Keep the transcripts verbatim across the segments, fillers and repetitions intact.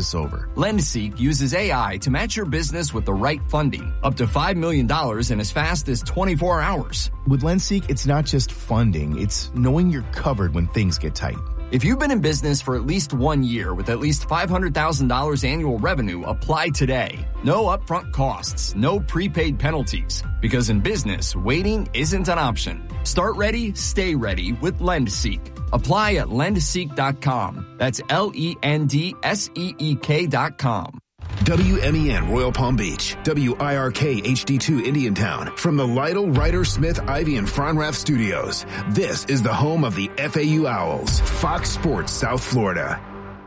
this over. LendSeek uses A I to match your business with the right funding, up to five million dollars in as fast as twenty-four hours. With LendSeek, it's not just funding, it's knowing you're covered when things get tight. If you've been in business for at least one year with at least five hundred thousand dollars annual revenue, apply today. No upfront costs, no prepaid penalties. Because in business, waiting isn't an option. Start ready, stay ready with LendSeek. Apply at lend seek dot com. That's L E N D S E E K dot com. W M E N Royal Palm Beach, W I R K H D two Indiantown. From the Lytle, Ryder, Smith, Ivy, and Fronrath studios, this is the home of the F A U Owls, Fox Sports South Florida.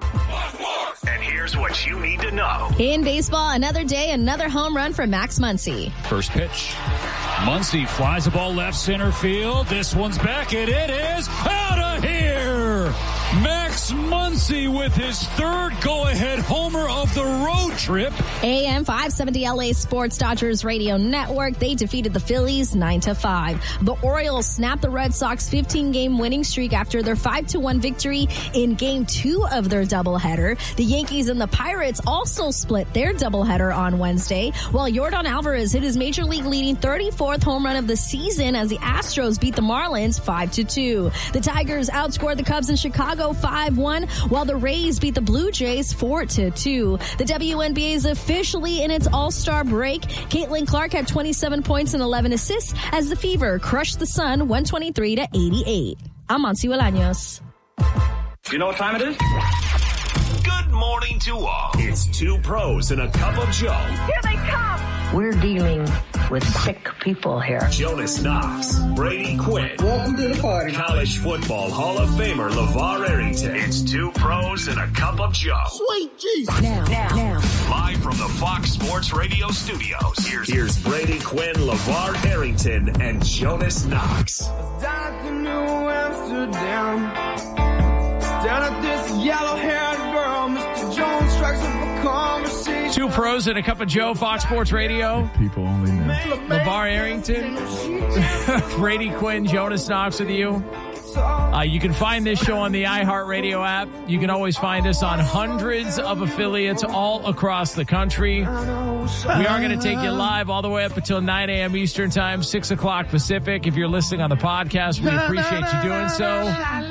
And here's what you need to know. In baseball, another day, another home run for Max Muncy. First pitch. Muncy flies the ball left center field. This one's back, and it is out of here. Max Muncy with his third go-ahead homer of the road trip. A M five seventy L A Sports Dodgers Radio Network. They defeated the Phillies nine to five. The Orioles snapped the Red Sox fifteen-game winning streak after their five to one victory in Game two of their doubleheader. The Yankees and the Pirates also split their doubleheader on Wednesday, while Yordan Alvarez hit his Major League leading thirty-fourth home run of the season as the Astros beat the Marlins five to two. The Tigers outscored the Cubs in Chicago five one, while the Rays beat the Blue Jays four to two. The W N B A is officially in its All-Star break. Caitlin Clark had twenty-seven points and eleven assists as the Fever crushed the Sun one twenty-three to eighty-eight. I'm Monty Bolaños. You know what time it is? Good morning to all. It's two pros and a cup of Joe. Here they come. We're dealing with sick people here. Jonas Knox, Brady Quinn. Welcome to the party. College Football Hall of Famer LeVar Arrington. It's two pros and a cup of Joe. Sweet Jesus. Now, now, now. Live from the Fox Sports Radio studios. Here's, here's Brady Quinn, LeVar Arrington, and Jonas Knox. Down at the New Amsterdam. Down at this yellow-haired girl, Mister Jones strikes up a conversation. Two pros and a cup of Joe, Fox Sports Radio. People only know. LeVar Arrington, Brady Quinn, Jonas Knox with you. Uh, you can find this show on the iHeartRadio app. You can always find us on hundreds of affiliates all across the country. We are going to take you live all the way up until nine a.m. Eastern Time, six o'clock Pacific. If you're listening on the podcast, we appreciate you doing so.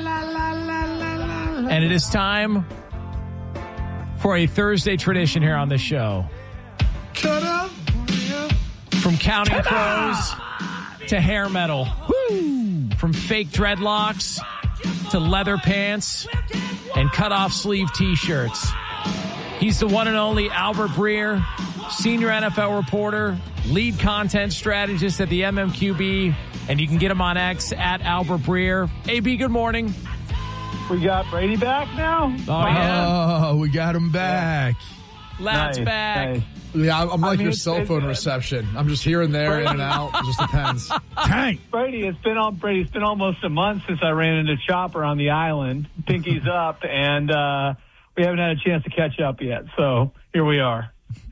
And it is time for a Thursday tradition here on the show. From counting crows to hair metal. Woo! From fake dreadlocks to leather pants and cut-off sleeve T-shirts. He's the one and only Albert Breer, senior N F L reporter, lead content strategist at the M M Q B, and you can get him on X at Albert Breer. A B, good morning. We got Brady back now? Oh, yeah. Oh, we got him back. Lads nice, back. Nice. Yeah, I'm like I mean, your it's, cell it's, phone uh, reception. I'm just here and there, Brady. in and out. It just depends. Tank. Brady, it's been all, Brady, it's been almost a month since I ran into Chopper on the island. Pinky's up, and uh, we haven't had a chance to catch up yet. So here we are.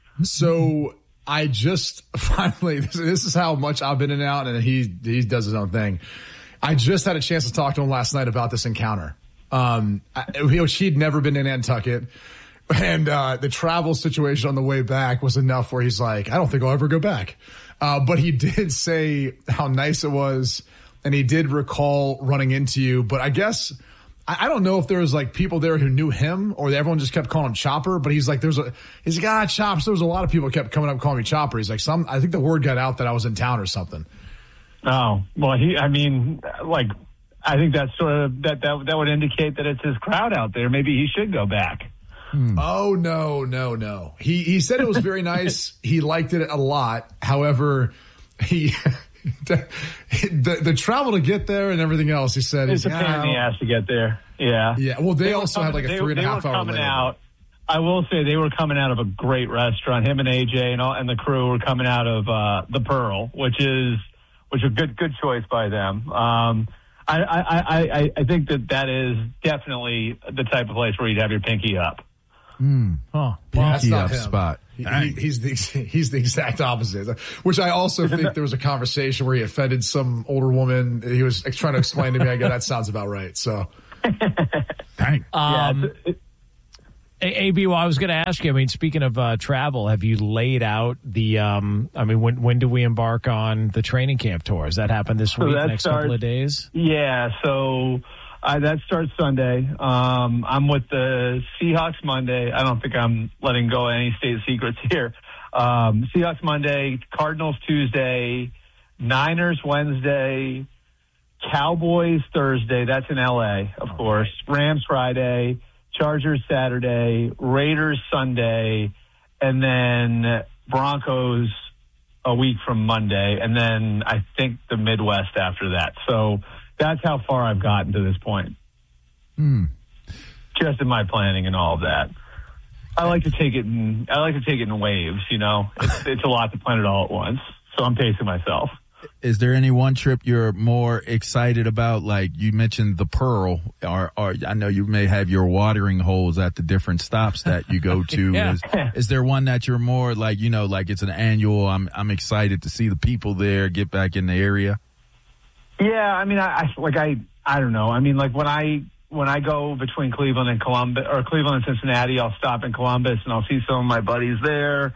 So I just finally, this, this is how much I've been in and out, and he he does his own thing. I just had a chance to talk to him last night about this encounter. Um, I, which he'd never been in Nantucket. And, uh, the travel situation on the way back was enough where he's like, I don't think I'll ever go back. Uh, but he did say how nice it was. And he did recall running into you. But I guess, I, I don't know if there was like people there who knew him or everyone just kept calling him Chopper. But he's like, there's a, he's like, ah, Chops. There was a lot of people kept coming up calling me Chopper. He's like, some, I think the word got out that I was in town or something. Oh, well, he, I mean, like, I think that's sort of, that, that, that would indicate that it's his crowd out there. Maybe he should go back. Hmm. Oh, no, no, no. He he said it was very nice. He liked it a lot. However, he the, the the travel to get there and everything else, he said, it's a pain in the ass to get there. Yeah. Yeah. Well, they, they also coming, had like a they, three and a half hour hour layover. Out, I will say they were coming out of a great restaurant. Him and A J and all, and the crew were coming out of uh, the Pearl, which is which is a good good choice by them. Um, I, I, I, I think that that is definitely the type of place where you'd have your pinky up. Mm. Oh, well, that's not up him. Spot. He, he, he's the he's the exact opposite. Which I also think there was a conversation where he offended some older woman. He was trying to explain to me. I go, that sounds about right. So, dang. Um, yeah, it's, A B, well, I was going to ask you, I mean, speaking of uh, travel, have you laid out the, um, I mean, when when do we embark on the training camp tour? Does that happen this So week, that next starts- couple of days? Yeah, so uh, that starts Sunday. Um, I'm with the Seahawks Monday. I don't think I'm letting go of any state secrets here. Um, Seahawks Monday, Cardinals Tuesday, Niners Wednesday, Cowboys Thursday. That's in L A, of All course. Right. Rams Friday, Chargers Saturday, Raiders Sunday, and then Broncos a week from Monday, and then I think the Midwest after that. So that's how far I've gotten to this point. Hmm. Just in my planning and all of that. I like to take it in. I like to take it in waves. You know, it's, it's a lot to plan it all at once. So I'm pacing myself. Is there any one trip you're more excited about? Like you mentioned the Pearl, or, or I know you may have your watering holes at the different stops that you go to. Yeah. Is, is there one that you're more like, you know, like it's an annual, I'm I'm excited to see the people there, get back in the area? Yeah, I mean, I, I like I I don't know. I mean, like when I when I go between Cleveland and Columbus, or Cleveland and Cincinnati, I'll stop in Columbus and I'll see some of my buddies there.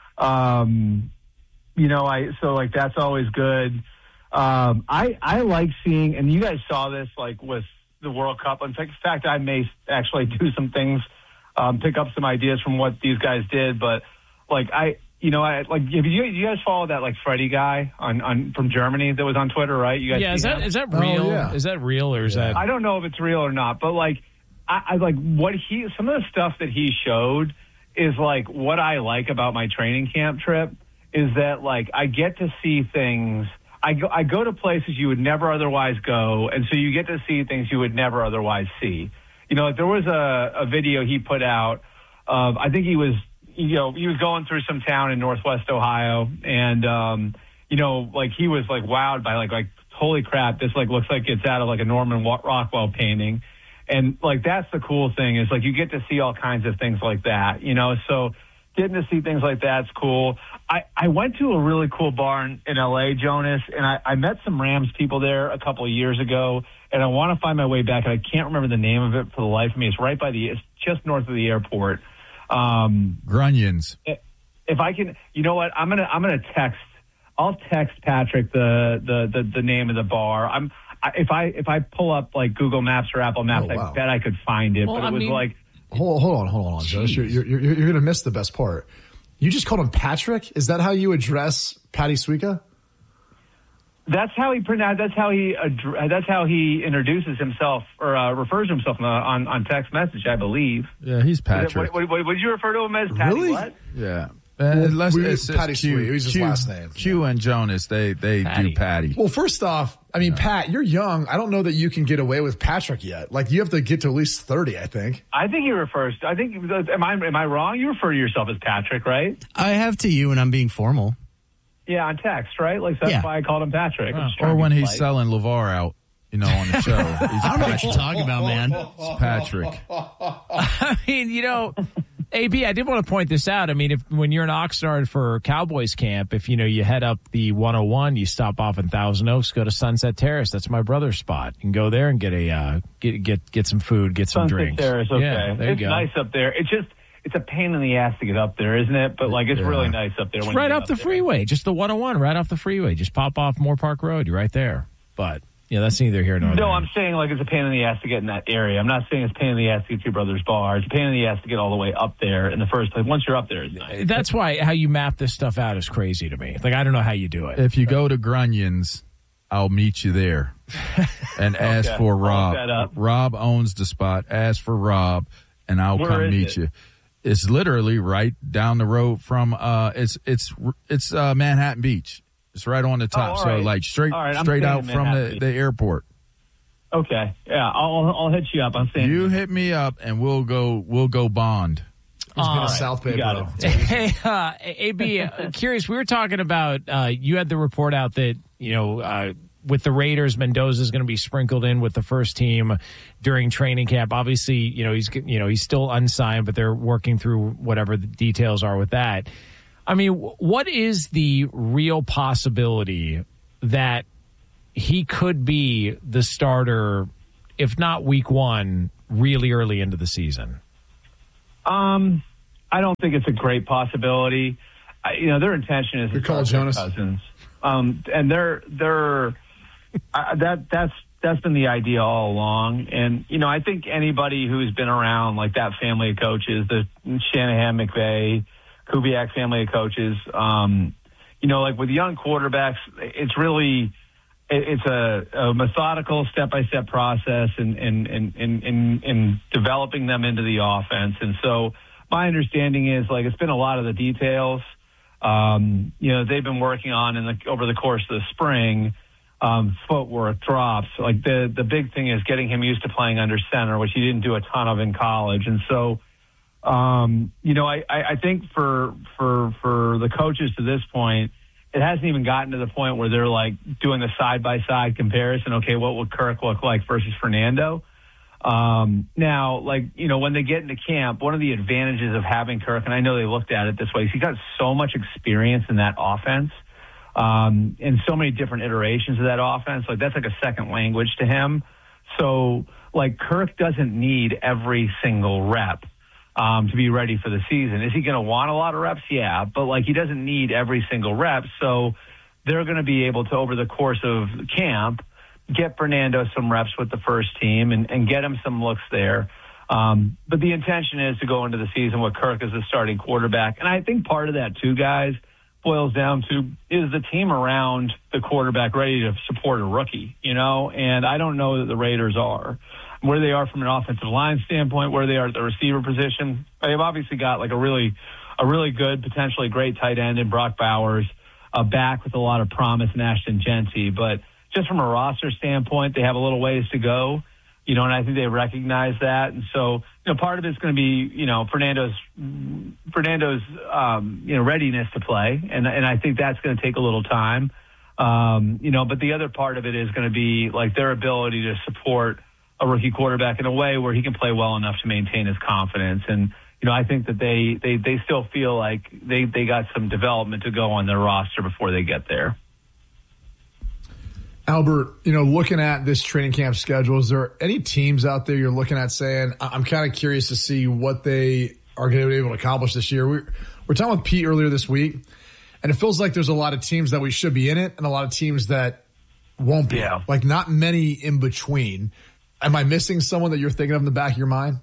Um, you know, I so like that's always good. Um, I I like seeing, and you guys saw this like with the World Cup. In fact, in fact I may actually do some things, um, pick up some ideas from what these guys did. But like I, you know, I like if you you guys follow that like Freddie guy on, on from Germany that was on Twitter, right? You guys, Yeah, is see that him? is that real? Oh, yeah. Is that real or is that? I don't know if it's real or not, but like I, I like what he some of the stuff that he showed is like what I like about my training camp trip is that like I get to see things. I go I go to places you would never otherwise go, and so you get to see things you would never otherwise see. You know, like there was a, a video he put out of I think he was you know he was going through some town in Northwest Ohio, and um, you know like he was like wowed by like like holy crap, this like looks like it's out of like a Norman Rockwell painting. And like that's the cool thing is like you get to see all kinds of things like that, you know. So getting to see things like that's cool. I, I went to a really cool bar in, in L A, Jonas, and I, I met some Rams people there a couple of years ago, and I want to find my way back, and I can't remember the name of it for the life of me. It's right by the, it's just north of the airport. Um, Grunions. If I can, you know what? I'm gonna I'm gonna text. I'll text Patrick the the the, the name of the bar. I'm. I, if I if I pull up like Google Maps or Apple Maps, Oh, wow. I bet I could find it. Well, but it I was mean- like, Hold, hold on, hold on, Josh. You're, you're, you're, you're going to miss the best part. You just called him Patrick? Is that how you address Patty Suika? that's how he pronounced. That's how he. Addr- that's how he introduces himself or uh, refers to himself on, on on text message, I believe. Yeah, he's Is it- Patrick. What, what, what did you refer to him as? Patty Really? What? Yeah. Well, Uh, let's, we- it's, it's Patty Q, Sweet. It was his Q, last name. Q and Jonas, they they Patty. do Patty. Well, first off, I mean, Pat, you're young. I don't know that you can get away with Patrick yet. Like, you have to get to at least thirty, I think. I think he refers. I think. Am I am I wrong? You refer to yourself as Patrick, right? I have to you, and I'm being formal. Yeah, on text, right? Like that's Yeah. why I called him Patrick. I'm just trying Or to when be he's polite. selling LeVar out, you know, on the show. He's I don't know what you're talking about, man. It's Patrick. I mean, you know, A B, I did want to point this out. I mean, if when you're in Oxnard for Cowboys camp, if you know you head up the one oh one, you stop off in Thousand Oaks, go to Sunset Terrace. That's my brother's spot. You can go there and get a uh, get get get some food, get some Sunset drinks. Terrace, okay. Yeah, there It's you go. nice up there. It's just it's a pain in the ass to get up there, isn't it? But like it's Yeah. really nice up there. It's when right you get off up the there. freeway, just the one oh one, right off the freeway. Just pop off Moore Park Road. You're right there. But yeah, that's neither here nor there. No, I'm saying like it's a pain in the ass to get in that area. I'm not saying it's a pain in the ass to get to your brother's bar. It's a pain in the ass to get all the way up there in the first place. Once you're up there, it's nice. That's why how you map this stuff out is crazy to me. Like I don't know how you do it. If you go to Grunions, I'll meet you there and ask Okay. for I'll look Rob. that up. Rob owns the spot. Ask for Rob, and I'll Where come is meet it? you. It's literally right down the road from uh, it's it's it's uh, Manhattan Beach. It's right on the top, all so right. like straight All right, I'm straight staying out in from Manhattan the, Beach. the airport. Okay, yeah, I'll I'll hit you up. I'm saying You hit me up, and we'll go we'll go bond. He's been Uh, a South Bay, you got bro. it. Hey, uh, A B, uh, curious. We were talking about uh, you had the report out that you know uh, with the Raiders, Mendoza is going to be sprinkled in with the first team during training camp. Obviously, you know he's you know he's still unsigned, but they're working through whatever the details are with that. I mean, what is the real possibility that he could be the starter, if not week one, really early into the season? Um, I don't think it's a great possibility. I, you know, their intention is to call Jonas Cousins, um, and they're they're uh, that that's that's been the idea all along. And you know, I think anybody who's been around like that family of coaches, the Shanahan, McVay, Kubiak family of coaches, um, you know, like with young quarterbacks, it's really it's a, a methodical step-by-step process in in, in, in in in developing them into the offense. And so my understanding is like it's been a lot of the details, um, you know, they've been working on in the, over the course of the spring, um, footwork, drops. Like the, the big thing is getting him used to playing under center, which he didn't do a ton of in college. And so, um, you know, I, I think for for for the coaches to this point, it hasn't even gotten to the point where they're like doing the side-by-side comparison. Okay, what would Kirk look like versus Fernando? Um, now, like, you know, when they get into camp, one of the advantages of having Kirk, and I know they looked at it this way, is he got so much experience in that offense, um, in so many different iterations of that offense. Like, that's like a second language to him. So, like, Kirk doesn't need every single rep Um, to be ready for the season. Is he going to want a lot of reps? Yeah, but like he doesn't need every single rep. So they're going to be able to, over the course of camp, get Fernando some reps with the first team and, and get him some looks there. Um, but the intention is to go into the season with Kirk as the starting quarterback. And I think part of that too, guys, boils down to is the team around the quarterback ready to support a rookie, you know? And I don't know that the Raiders are. Where they are from an offensive line standpoint, where they are at the receiver position. They've obviously got like a really, a really good, potentially great tight end in Brock Bowers, uh, back with a lot of promise in Ashton Genty. But just from a roster standpoint, they have a little ways to go, you know, and I think they recognize that. And so, you know, part of it's going to be, you know, Fernando's, Fernando's, um, you know, readiness to play. And, and I think that's going to take a little time. Um, you know, but the other part of it is going to be like their ability to support a rookie quarterback in a way where he can play well enough to maintain his confidence. And, you know, I think that they, they, they still feel like they, they got some development to go on their roster before they get there. Albert, you know, looking at this training camp schedule, is there any teams out there you're looking at saying, I'm kind of curious to see what they are going to be able to accomplish this year? We're, we're talking with Pete earlier this week, and it feels like there's a lot of teams that we should be in it and a lot of teams that won't be. Yeah. Like not many in between. Am I missing someone that you're thinking of in the back of your mind?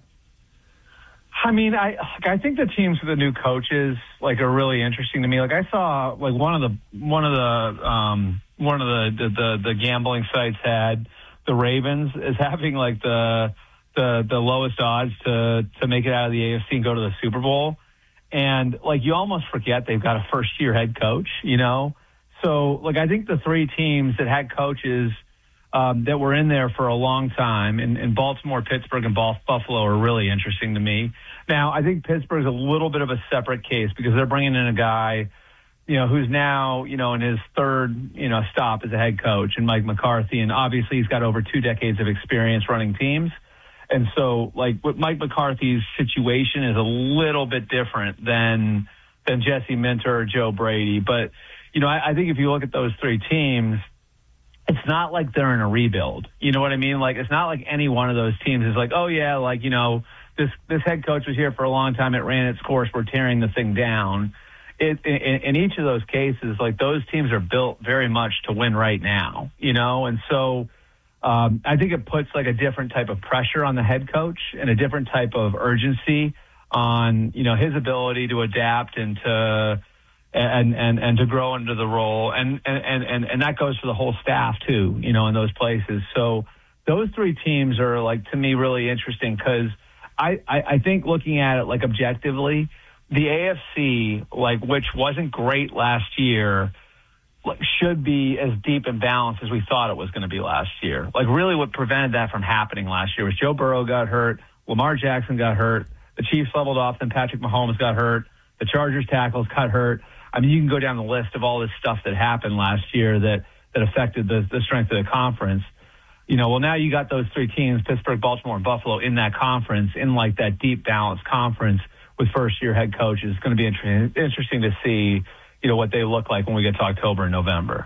I mean, I I think the teams with the new coaches like are really interesting to me. Like I saw like one of the one of the um, one of the, the the the gambling sites had the Ravens as having like the the the lowest odds to to make it out of the A F C and go to the Super Bowl. And like you almost forget they've got a first year head coach, you know. So like I think the three teams that had coaches Um, that were in there for a long time, and, and Baltimore, Pittsburgh, and Buffalo are really interesting to me. Now, I think Pittsburgh's a little bit of a separate case because they're bringing in a guy, you know, who's now, you know, in his third, you know, stop as a head coach, and Mike McCarthy, and obviously he's got over two decades of experience running teams. And so, like, with Mike McCarthy's situation is a little bit different than than Jesse Minter or Joe Brady. But, you know, I, I think if you look at those three teams, it's not like they're in a rebuild. You know what I mean? Like, it's not like any one of those teams is like, oh, yeah, like, you know, this this head coach was here for a long time. It ran its course. We're tearing the thing down. It, in, in each of those cases, like, those teams are built very much to win right now, you know? And so um, I think it puts, like, a different type of pressure on the head coach and a different type of urgency on, you know, his ability to adapt and to – And, and, and to grow into the role. And, and, and, and that goes for the whole staff too, you know, in those places. So those three teams are like, to me, really interesting because I, I, I think looking at it like objectively, the A F C, like, which wasn't great last year, like, should be as deep and balanced as we thought it was going to be last year. Like, really what prevented that from happening last year was Joe Burrow got hurt, Lamar Jackson got hurt, the Chiefs leveled off, then Patrick Mahomes got hurt, the Chargers tackles got hurt. I mean, you can go down the list of all this stuff that happened last year that, that affected the, the strength of the conference. You know, well, now you got those three teams, Pittsburgh, Baltimore, and Buffalo, in that conference, in like that deep balanced conference with first-year head coaches. It's going to be inter- interesting to see, you know, what they look like when we get to October and November.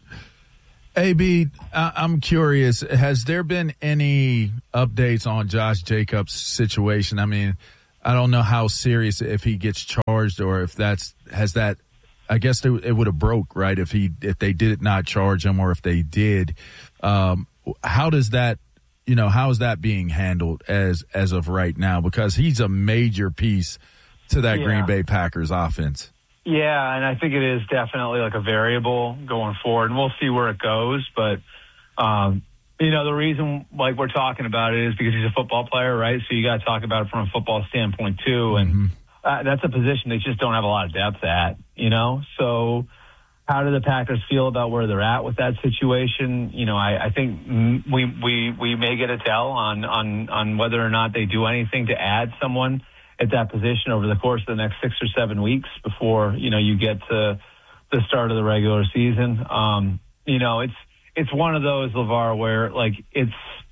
A B, I'm curious, has there been any updates on Josh Jacobs' situation? I mean, I don't know how serious if he gets charged or if that's has that. I guess they, it would have broke, right? If he if they did not charge him or if they did, um, how does that, you know, how is that being handled as as of right now? Because he's a major piece to that yeah. Green Bay Packers offense. Yeah, and I think it is definitely like a variable going forward, and we'll see where it goes. But um, you know, the reason like we're talking about it is because he's a football player, right? So you got to talk about it from a football standpoint too, and mm-hmm. uh, that's a position they just don't have a lot of depth at, you know. So how do the Packers feel about where they're at with that situation? You know, I, I think we we we may get a tell on on on whether or not they do anything to add someone at that position over the course of the next six or seven weeks before, you know, you get to the start of the regular season. Um, you know, it's, it's one of those, LeVar, where like it's,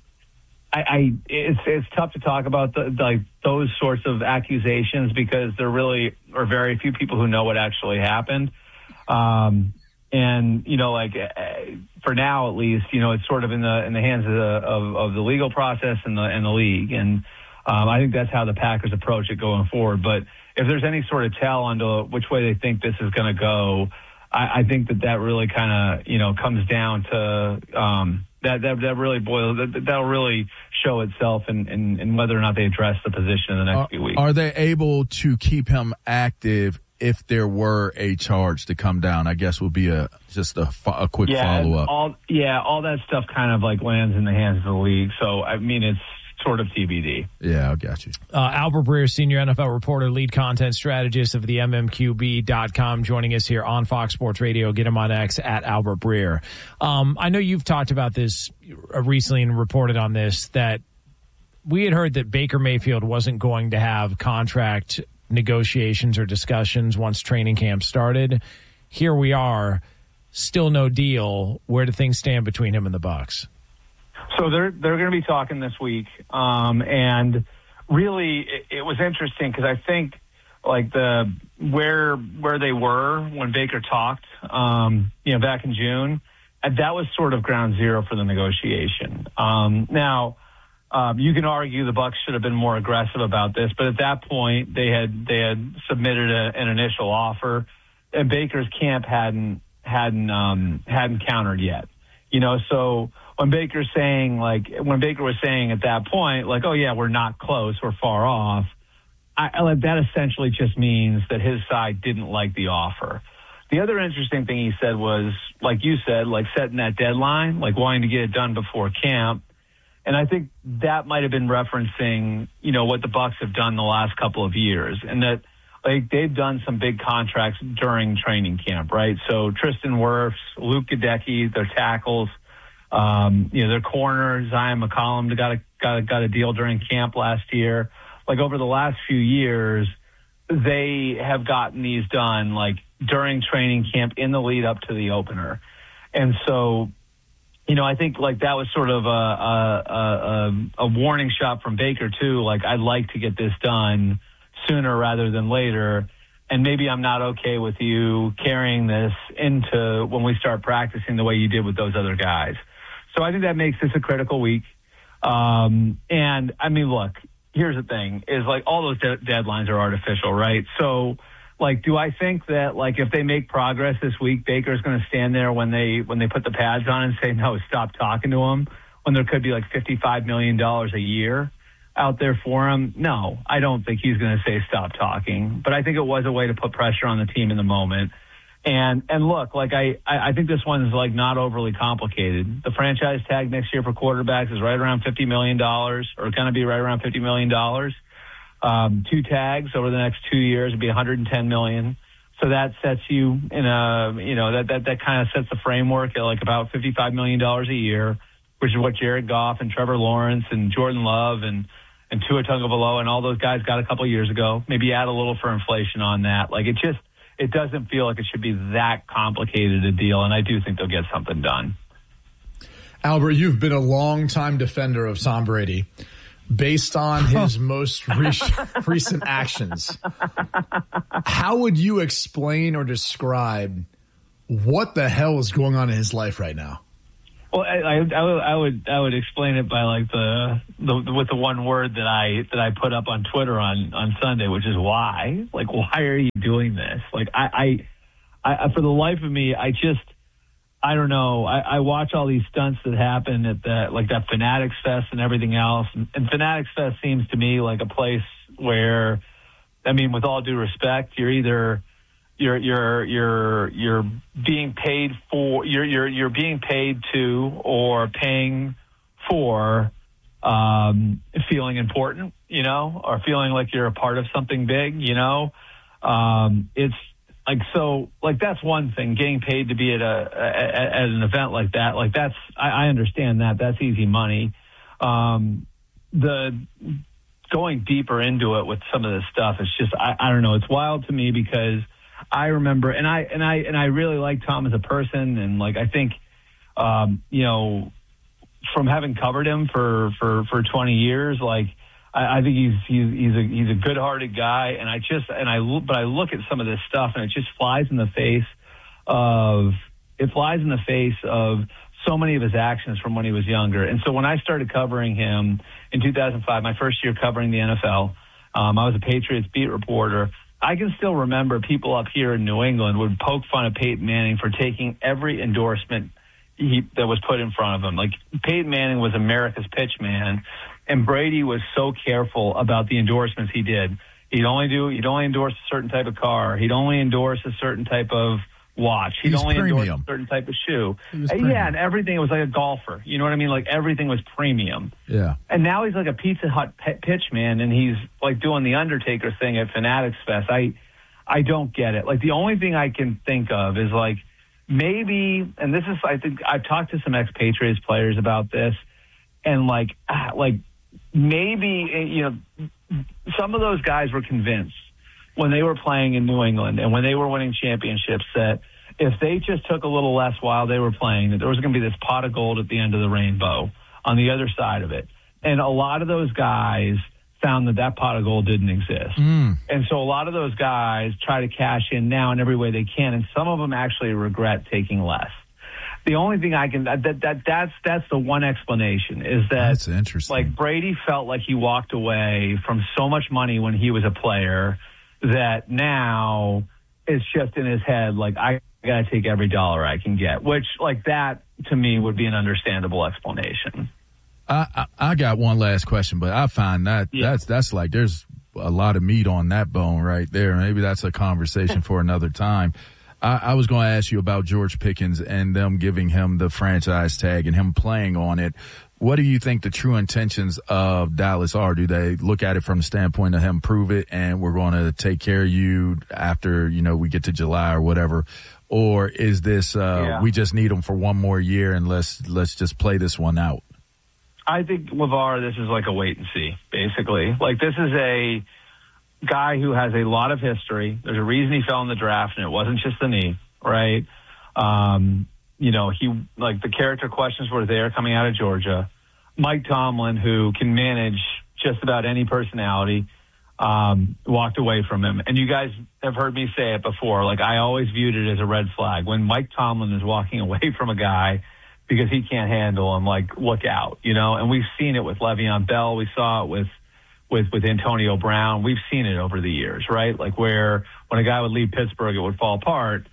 I, I it's, it's tough to talk about the, like those sorts of accusations because there really are very few people who know what actually happened. Um, and, you know, like for now, at least, you know, it's sort of in the, in the hands of the, of, of the legal process and the, and the league. And, Um, I think that's how the Packers approach it going forward. But if there's any sort of tell onto which way they think this is going to go, I, I think that that really kind of, you know, comes down to um, that, that that really boils, that, that'll really show itself in, in, in whether or not they address the position in the next are, few weeks. Are they able to keep him active if there were a charge to come down? I guess would be a just a, a quick yeah, follow-up. All, yeah, all that stuff kind of like lands in the hands of the league. So, I mean, it's sort of T B D. Yeah, I got you. Uh, Albert Breer, senior N F L reporter, lead content strategist of the M M Q B dot com, joining us here on Fox Sports Radio. Get him on X at Albert Breer. Um, I know you've talked about this recently and reported on this, that we had heard that Baker Mayfield wasn't going to have contract negotiations or discussions once training camp started. Here we are, still no deal. Where do things stand between him and the Bucs? So they're they're going to be talking this week, um, and really it, it was interesting because I think like the where where they were when Baker talked, um, you know, back in June, that was sort of ground zero for the negotiation. Um, now um, you can argue the Bucs should have been more aggressive about this, but at that point they had they had submitted a, an initial offer, and Baker's camp hadn't hadn't um, hadn't countered yet. You know, so when Baker's saying, like, when Baker was saying at that point, like, oh, yeah, we're not close, we're far off, I, I, that essentially just means that his side didn't like the offer. The other interesting thing he said was, like you said, like setting that deadline, like wanting to get it done before camp. And I think that might have been referencing, you know, what the Bucs have done the last couple of years, and that, like, they've done some big contracts during training camp, right? So Tristan Wirfs, Luke Gadecki, their tackles, um, you know, their corner, Zion McCollum, got a, got a, got a deal during camp last year. Like, over the last few years, they have gotten these done, like, during training camp in the lead up to the opener. And so, you know, I think, like, that was sort of a, a, a, a warning shot from Baker, too. Like, I'd like to get this done sooner rather than later, and maybe I'm not okay with you carrying this into when we start practicing the way you did with those other guys. So I think that makes this a critical week. Um, and I mean, look, here's the thing is like all those de- deadlines are artificial, right? So like, do I think that like if they make progress this week, Baker's going to stand there when they, when they put the pads on and say, no, stop talking to him, when there could be like fifty-five million dollars a year out there for him? No, I don't think he's going to say stop talking, but I think it was a way to put pressure on the team in the moment. And, and look, like I, I think this one's like not overly complicated. The franchise tag next year for quarterbacks is right around fifty million dollars, or going to be right around fifty million dollars. Um, two tags over the next two years would be one hundred ten million dollars. So that sets you in a, you know, that, that, that kind of sets the framework at like about fifty-five million dollars a year, which is what Jared Goff and Trevor Lawrence and Jordan Love and, and Tua Tagovailoa and all those guys got a couple of years ago. Maybe add a little for inflation on that. Like, it just, it doesn't feel like it should be that complicated a deal, and I do think they'll get something done. Albert, you've been a longtime defender of Tom Brady. Based on his most re- recent actions, how would you explain or describe what the hell is going on in his life right now? Well, I, I, I, would, I would I would explain it by like the, the with the one word that I that I put up on Twitter on, on Sunday, which is why. Like, why are you doing this? Like, I, I, I for the life of me, I just I don't know. I, I watch all these stunts that happen at that like that Fanatics Fest and everything else, and, and Fanatics Fest seems to me like a place where, I mean, with all due respect, you're either You're you're you're you're being paid for you're you're you're being paid to or paying for um, feeling important, you know, or feeling like you're a part of something big, you know. Um, it's like so like that's one thing. Getting paid to be at a at, at an event like that, like that's I, I understand that that's easy money. Um, the going deeper into it with some of this stuff, it's just I, I don't know. It's wild to me because I remember, and I and I and I really like Tom as a person, and like I think, um, you know, from having covered him for, for, for twenty years, like I, I think he's he's he's a he's a good-hearted guy, and I just and I but I look at some of this stuff, and it just flies in the face of it flies in the face of so many of his actions from when he was younger. And so when I started covering him in two thousand five, my first year covering the N F L, um, I was a Patriots beat reporter. I can still remember people up here in New England would poke fun of Peyton Manning for taking every endorsement he, that was put in front of him. Like, Peyton Manning was America's pitch man, and Brady was so careful about the endorsements he did. He'd only do, he'd only endorse a certain type of car. He'd only endorse a certain type of watch. He'd only premium. endorse a certain type of shoe. Yeah, and everything, it was like a golfer. You know what I mean? Like, everything was premium. Yeah. And now he's like a Pizza Hut p- pitch man, and he's like doing the Undertaker thing at Fanatics Fest. I, I don't get it. Like, the only thing I can think of is like maybe, and this is, I think I've talked to some ex-Patriots players about this, and like, ah, like maybe, you know, some of those guys were convinced when they were playing in New England and when they were winning championships that if they just took a little less while they were playing, that there was going to be this pot of gold at the end of the rainbow on the other side of it. And a lot of those guys found that that pot of gold didn't exist. Mm. And so a lot of those guys try to cash in now in every way they can, and some of them actually regret taking less. The only thing I can that that that's that's the one explanation is that that's interesting. Like, Brady felt like he walked away from so much money when he was a player that now it's just in his head, like, I got to take every dollar I can get, which, like, that to me would be an understandable explanation. I, I, I got one last question, but I find that yeah. that's that's like there's a lot of meat on that bone right there. Maybe that's a conversation for another time. I, I was going to ask you about George Pickens and them giving him the franchise tag and him playing on it. What do you think the true intentions of Dallas are? Do they look at it from the standpoint of him prove it and we're going to take care of you after, you know, we get to July or whatever? Or is this, uh, yeah. we just need him for one more year and let's, let's just play this one out? I think, LeVar, this is like a wait and see, basically. Like, this is a guy who has a lot of history. There's a reason he fell in the draft, and it wasn't just the knee, right? Um, you know, he, like, the character questions were there coming out of Georgia. Mike Tomlin, who can manage just about any personality, um, walked away from him. And you guys have heard me say it before. Like, I always viewed it as a red flag. When Mike Tomlin is walking away from a guy because he can't handle him, like, look out, you know? And we've seen it with Le'Veon Bell. We saw it with, with, with Antonio Brown. We've seen it over the years, right? Like, where when a guy would leave Pittsburgh, it would fall apart.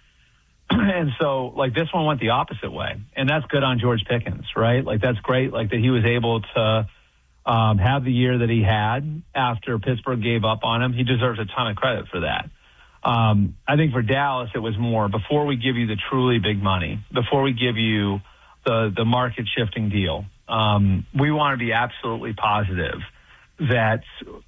And so, like, this one went the opposite way. And that's good on George Pickens, right? Like, that's great, like, that he was able to um, have the year that he had after Pittsburgh gave up on him. He deserves a ton of credit for that. Um, I think for Dallas, it was more, before we give you the truly big money, before we give you the, the market-shifting deal, um, we want to be absolutely positive that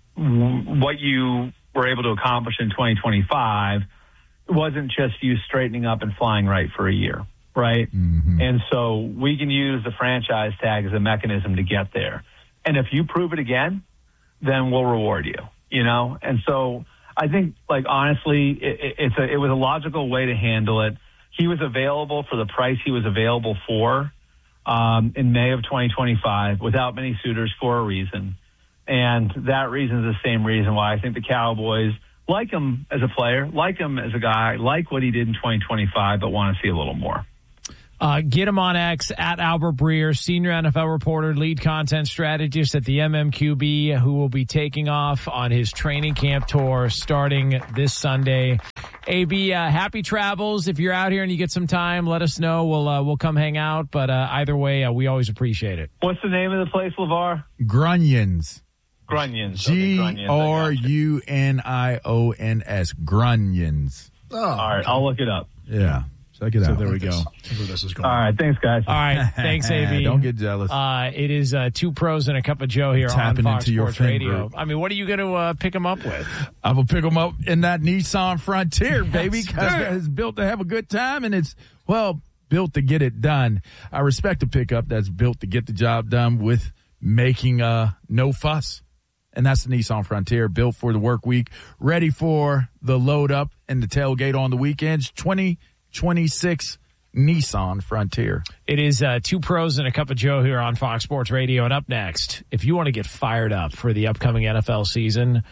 w- what you were able to accomplish in twenty twenty-five wasn't just you straightening up and flying right for a year, right? Mm-hmm. And so we can use the franchise tag as a mechanism to get there. And if you prove it again, then we'll reward you, you know? And so I think, like, honestly, it, it's a, it was a logical way to handle it. He was available for the price he was available for um, in May of twenty twenty-five without many suitors for a reason. And that reason is the same reason why I think the Cowboys like him as a player, like him as a guy, like what he did in twenty twenty-five, but want to see a little more. Uh, get him on X at Albert Breer, senior N F L reporter, lead content strategist at the M M Q B, who will be taking off on his training camp tour starting this Sunday. A B, uh, happy travels. If you're out here and you get some time, let us know. We'll uh, we'll come hang out. But uh, either way, uh, we always appreciate it. What's the name of the place, LeVar? Grunions. Grunions. G R U N I O N S. Grunions. Oh, all right, I'll look it up. Yeah. Check it so out. there we go. Where this is going. All right, thanks, guys. All right, thanks, A B. Don't get jealous. Uh, it is uh, two pros and a cup of Joe here Tapping on Fox into your Sports fin Radio. group. I mean, what are you going to uh, pick him up with? I will pick them up in that Nissan Frontier, Yes, baby, because sir. it's built to have a good time, and it's, well, built to get it done. I respect a pickup that's built to get the job done with making uh, no fuss. And that's the Nissan Frontier, built for the work week, ready for the load up and the tailgate on the weekends. twenty twenty-six Nissan Frontier. It is uh, two pros and a cup of Joe here on Fox Sports Radio. And up next, if you want to get fired up for the upcoming N F L season,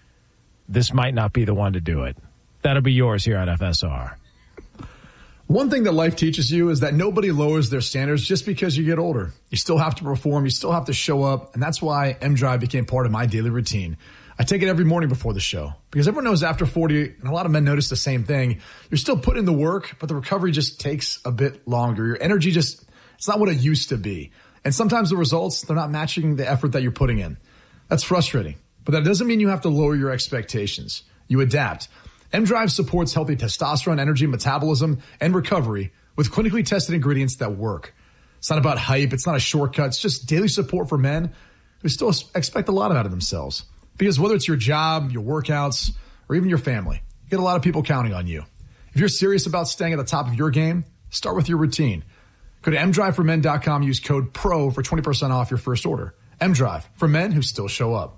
this might not be the one to do it. That'll be yours here on F S R. One thing that life teaches you is that nobody lowers their standards just because you get older. You still have to perform. You still have to show up. And that's why M-Drive became part of my daily routine. I take it every morning before the show because everyone knows after forty, and a lot of men notice the same thing, you're still putting in the work, but the recovery just takes a bit longer. Your energy just, it's not what it used to be. And sometimes the results, they're not matching the effort that you're putting in. That's frustrating, but that doesn't mean you have to lower your expectations. You adapt. M-Drive supports healthy testosterone, energy, metabolism, and recovery with clinically tested ingredients that work. It's not about hype. It's not a shortcut. It's just daily support for men who still expect a lot out of themselves. Because whether it's your job, your workouts, or even your family, you get a lot of people counting on you. If you're serious about staying at the top of your game, start with your routine. Go to m drive for men dot com, use code PRO for twenty percent off your first order. M-Drive, for men who still show up.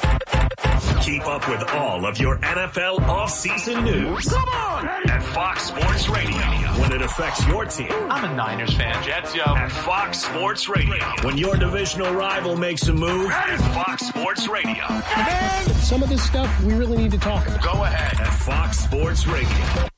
Keep up with all of your N F L offseason news. Come on! At Fox Sports Radio. When it affects your team. I'm a Niners fan, Jets, yo. At Fox Sports Radio. When your divisional rival makes a move. At Fox Sports Radio. And some of this stuff we really need to talk about. Go ahead. At Fox Sports Radio.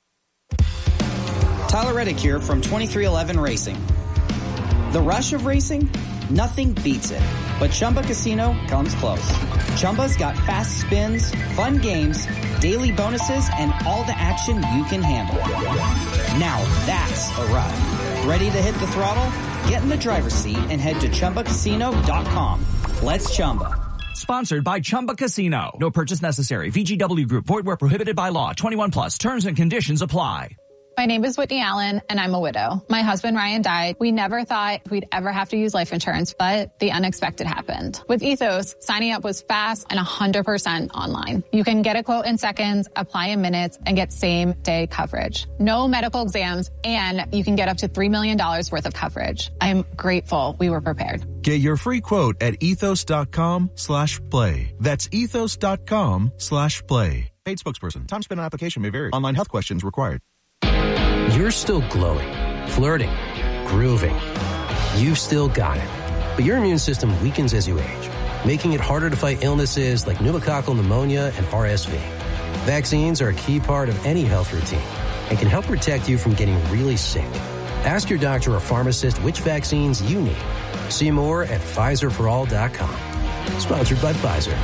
Tyler Reddick here from twenty-three eleven Racing. The rush of racing? Nothing beats it. But Chumba Casino comes close. Chumba's got fast spins, fun games, daily bonuses, and all the action you can handle. Now that's a ride. Ready to hit the throttle? Get in the driver's seat and head to Chumba Casino dot com. Let's Chumba. Sponsored by Chumba Casino. No purchase necessary. V G W Group. Void where prohibited by law. twenty-one plus. Terms and conditions apply. My name is Whitney Allen, and I'm a widow. My husband, Ryan, died. We never thought we'd ever have to use life insurance, but the unexpected happened. With Ethos, signing up was fast and one hundred percent online. You can get a quote in seconds, apply in minutes, and get same-day coverage. No medical exams, and you can get up to three million dollars worth of coverage. I'm grateful we were prepared. Get your free quote at ethos.com slash play. That's ethos.com slash play. Paid spokesperson. Time spent on application may vary. Online health questions required. You're still glowing, flirting, grooving. You've still got it. But your immune system weakens as you age, making it harder to fight illnesses like pneumococcal pneumonia and R S V. Vaccines are a key part of any health routine and can help protect you from getting really sick. Ask your doctor or pharmacist which vaccines you need. See more at Pfizer for all dot com. Sponsored by Pfizer.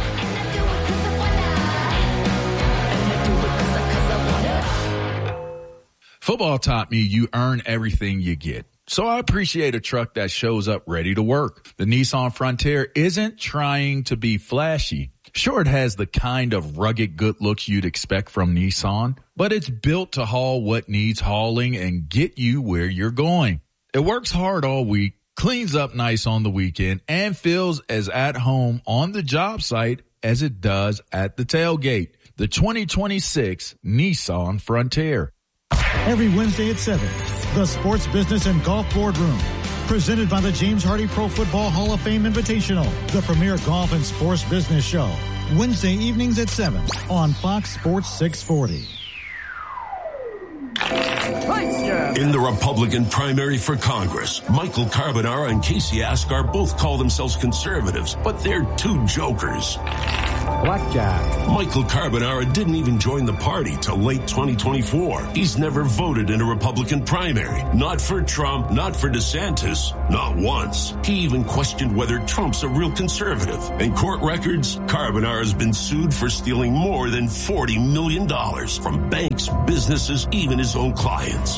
Football taught me you earn everything you get. So I appreciate a truck that shows up ready to work. The Nissan Frontier isn't trying to be flashy. Sure, it has the kind of rugged good looks you'd expect from Nissan, but it's built to haul what needs hauling and get you where you're going. It works hard all week, cleans up nice on the weekend, and feels as at home on the job site as it does at the tailgate. The twenty twenty-six Nissan Frontier. Every Wednesday at seven, the Sports Business and Golf Boardroom. Presented by the James Hardy Pro Football Hall of Fame Invitational, the premier golf and sports business show. Wednesday evenings at seven on Fox Sports six forty. In the Republican primary for Congress, Michael Carbonara and Casey Asgar both call themselves conservatives, but they're two jokers. Blackjack. Michael Carbonara didn't even join the party till late twenty twenty-four. He's never voted in a Republican primary. Not for Trump, not for DeSantis, not once. He even questioned whether Trump's a real conservative. In court records, Carbonara has been sued for stealing more than forty million dollars from banks, businesses, even his own clients.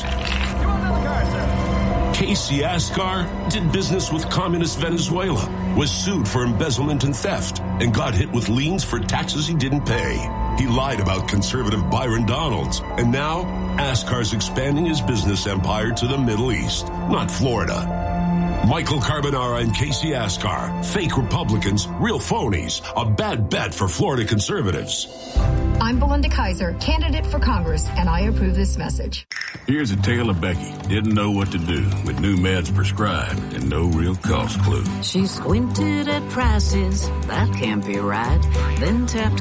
Casey Ascar did business with communist Venezuela, was sued for embezzlement and theft, and got hit with liens for taxes he didn't pay. He lied about conservative Byron Donalds, and now Ascar's expanding his business empire to the Middle East, not Florida. Michael Carbonara and Casey Ascar, fake Republicans, real phonies, a bad bet for Florida conservatives. I'm Belinda Kaiser, candidate for Congress, and I approve this message. Here's a tale of Becky. Didn't know what to do with new meds prescribed and no real cost clue. She squinted at prices, that can't be right. Then tapped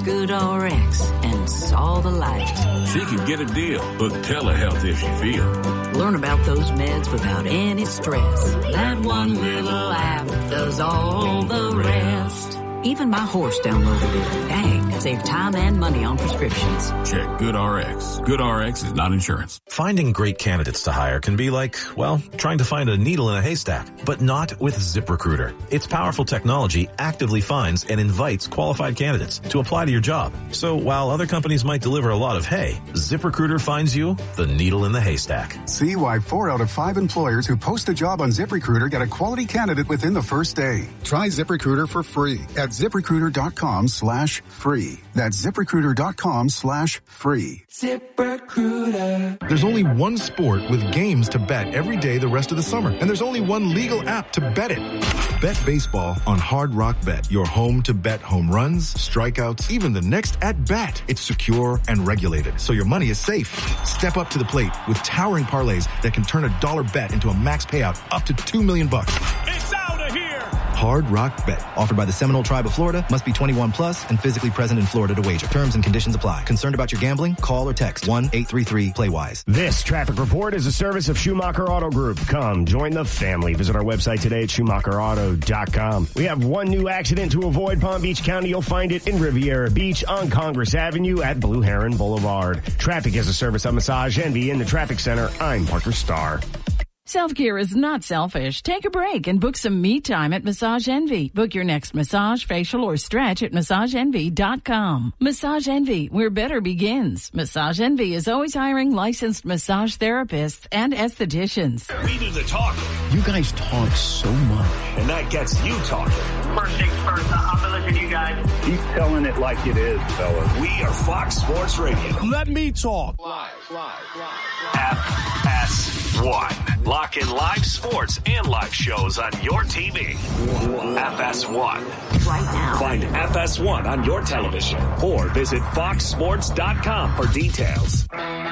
GoodRx and saw the light. She could get a deal, book telehealth if she feels. Learn about those meds without any stress. That one little app does all the rest. Even my horse downloaded it. Dang, save time and money on prescriptions. Check GoodRx. GoodRx is not insurance. Finding great candidates to hire can be like, well, trying to find a needle in a haystack, but not with ZipRecruiter. Its powerful technology actively finds and invites qualified candidates to apply to your job. So while other companies might deliver a lot of hay, ZipRecruiter finds you the needle in the haystack. See why four out of five employers who post a job on ZipRecruiter get a quality candidate within the first day. Try ZipRecruiter for free at ZipRecruiter.com slash free. That's ZipRecruiter.com slash free. ZipRecruiter. There's only one sport with games to bet every day the rest of the summer, and there's only one legal app to bet it. Bet baseball on Hard Rock Bet, your home to bet home runs, strikeouts, even the next at bat. It's secure and regulated, so your money is safe. Step up to the plate with towering parlays that can turn a dollar bet into a max payout up to two million bucks. It's out of here. Hard Rock Bet. Offered by the Seminole Tribe of Florida. Must be twenty-one plus and physically present in Florida to wager. Terms and conditions apply. Concerned about your gambling? Call or text one eight three three play wise. This traffic report is a service of Schumacher Auto Group. Come, join the family. Visit our website today at Schumacher Auto dot com. We have one new accident to avoid Palm Beach County. You'll find it in Riviera Beach on Congress Avenue at Blue Heron Boulevard. Traffic is a service of Massage Envy in the Traffic Center. I'm Parker Starr. Self-care is not selfish. Take a break and book some me time at Massage Envy. Book your next massage, facial, or stretch at massage envy dot com. Massage Envy, where better begins. Massage Envy is always hiring licensed massage therapists and estheticians. We do the talking. You guys talk so much. And that gets you talking. First things first, I'm going to listen to you guys. Keep telling it like it is, fellas. We are Fox Sports Radio. Let me talk. Live, live, live, live. F S one. Lock in live sports and live shows on your T V. F S one. Right now. Find F S one on your television or visit fox sports dot com for details.